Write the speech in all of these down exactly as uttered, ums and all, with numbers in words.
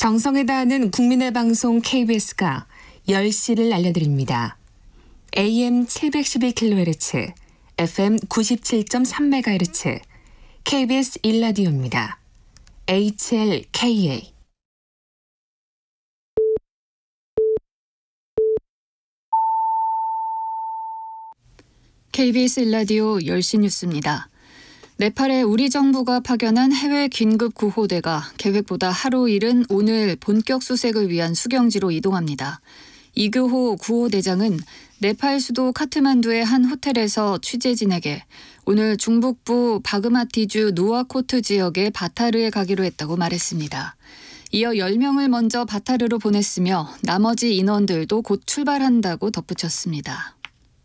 정성을 다하는 국민의 방송 케이비에스가 열 시를 알려드립니다. 에이엠 칠백십일 킬로헤르츠, 에프엠 구십칠 점 삼 메가헤르츠, 케이비에스 일 라디오입니다. 에이치엘케이에이 케이비에스 일 라디오 열 시 뉴스입니다. 네팔에 우리 정부가 파견한 해외 긴급 구호대가 계획보다 하루 이른 오늘 본격 수색을 위한 수경지로 이동합니다. 이규호 구호대장은 네팔 수도 카트만두의 한 호텔에서 취재진에게 오늘 중북부 바그마티주 누아코트 지역의 바타르에 가기로 했다고 말했습니다. 이어 열 명을 먼저 바타르로 보냈으며 나머지 인원들도 곧 출발한다고 덧붙였습니다.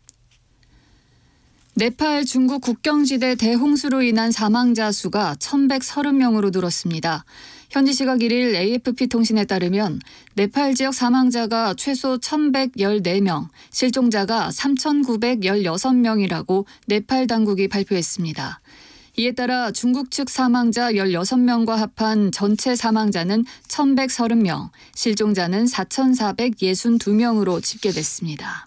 네팔 중국 국경지대 대홍수로 인한 사망자 수가 천백삼십 명으로 늘었습니다. 현지 시각 일 일 에이에프피 통신에 따르면 네팔 지역 사망자가 최소 천백십사 명, 실종자가 삼천구백십육 명이라고 네팔 당국이 발표했습니다. 이에 따라 중국 측 사망자 십육 명과 합한 전체 사망자는 천백삼십 명, 실종자는 사천사백육십이 명으로 집계됐습니다.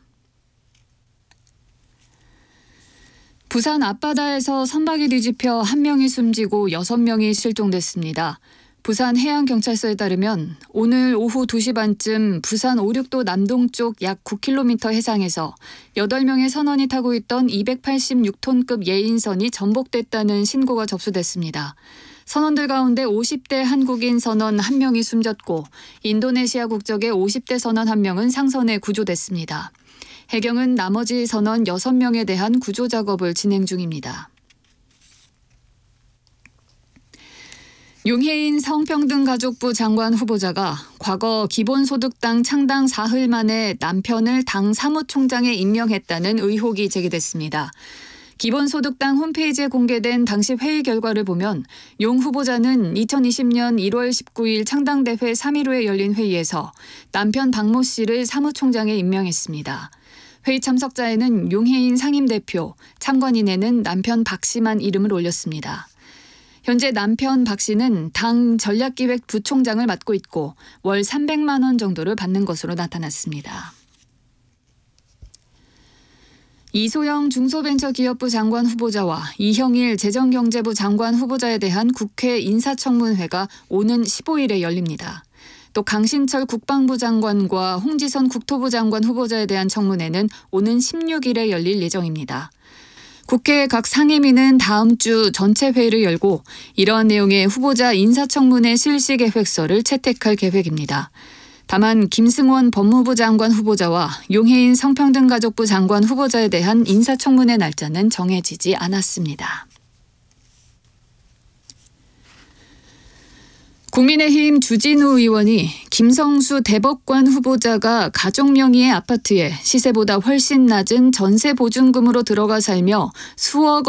부산 앞바다에서 선박이 뒤집혀 한 명이 숨지고 여섯 명이 실종됐습니다. 부산 해양경찰서에 따르면 오늘 오후 두 시 반쯤 부산 오륙도 남동쪽 약 구 킬로미터 해상에서 여덟 명의 선원이 타고 있던 이백팔십육 톤급 예인선이 전복됐다는 신고가 접수됐습니다. 선원들 가운데 오십 대 한국인 선원 한 명이 숨졌고 인도네시아 국적의 오십 대 선원 한 명은 상선에 구조됐습니다. 해경은 나머지 선원 여섯 명에 대한 구조 작업을 진행 중입니다. 용해인 성평등가족부 장관 후보자가 과거 기본소득당 창당 사흘 만에 남편을 당 사무총장에 임명했다는 의혹이 제기됐습니다. 기본소득당 홈페이지에 공개된 당시 회의 결과를 보면 용 후보자는 이천이십 년 일월 십구일 창당대회 삼 일 후에 열린 회의에서 남편 박모 씨를 사무총장에 임명했습니다. 회의 참석자에는 용해인 상임대표, 참관인에는 남편 박 씨만 이름을 올렸습니다. 현재 남편 박 씨는 당 전략기획 부총장을 맡고 있고 월 삼백만 원 정도를 받는 것으로 나타났습니다. 이소영 중소벤처기업부 장관 후보자와 이형일 재정경제부 장관 후보자에 대한 국회 인사청문회가 오는 십오일에 열립니다. 또 강신철 국방부 장관과 홍지선 국토부 장관 후보자에 대한 청문회는 오는 십육일에 열릴 예정입니다. 국회 각 상임위는 다음 주 전체 회의를 열고 이러한 내용의 후보자 인사청문회 실시 계획서를 채택할 계획입니다. 다만 김승원 법무부 장관 후보자와 용해인 성평등가족부 장관 후보자에 대한 인사청문회 날짜는 정해지지 않았습니다. 국민의힘 주진우 의원이 김성수 대법관 후보자가 가족 명의의 아파트에 시세보다 훨씬 낮은 전세 보증금으로 들어가 살며 수억